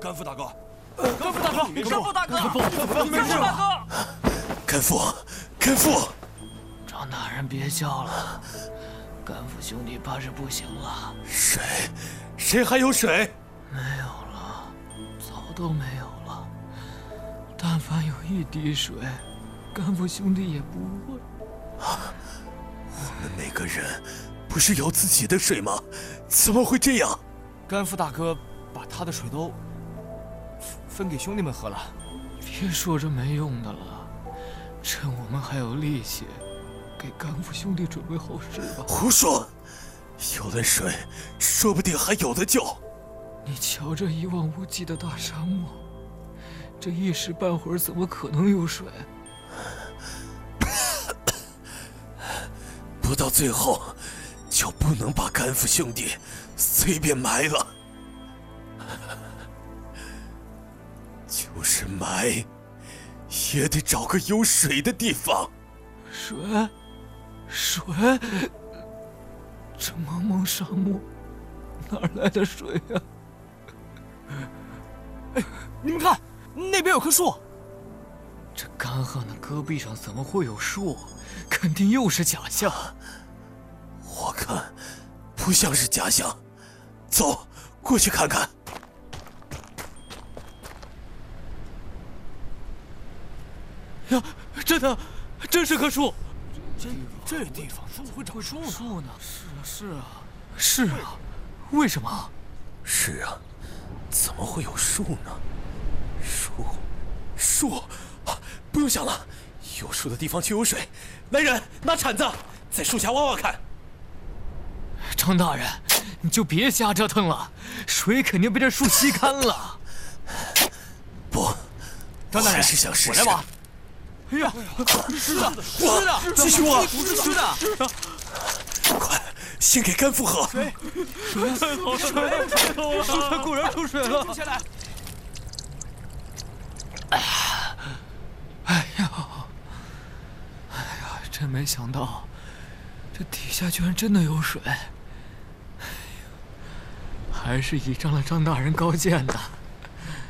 甘父大哥， 甘父大哥，甘父大哥，你没事吧？ 甘父，甘父， 张大人别叫了，甘父兄弟怕是不行了。 水，谁还有水？ 没有了，早都没有了。但凡有一滴水，甘父兄弟也不会。 我们每个人不是有自己的水吗？怎么会这样？ 甘父大哥把他的水都分给兄弟们喝了。 别说这没用的了，趁我们还有力气，给甘父兄弟准备后事吧。 胡说！有了水，说不定还有得救。 你瞧这一望无际的大沙漠，这一时半会儿怎么可能有水？ 不到最后，就不能把甘父兄弟随便埋了。就是埋，也得找个有水的地方。 水，水，这茫茫沙漠，哪来的水呀？ 哎，你们看，那边有棵树。 这干旱的戈壁上怎么会有树？肯定又是假象。 我看，不像是假象。走，过去看看。 呀，真的，真是棵树。 这地方怎么会长树呢？ 是啊，为什么？ 是啊，怎么会有树呢？树，不用想了，有树的地方就有水。来人，拿铲子，在树下挖挖看。 张大人，你就别瞎折腾了，水肯定被这树吸干了。 不， 张大人， 还是想试试。 我来挖。哎呀，是的， 继续挖， 是的。 快，先给甘父喝。 水，太好了，太好了，树上果然出水了。 停下来。 哎呀，真没想到，这底下居然真的有水。哎呀，还是倚仗了张大人高见的。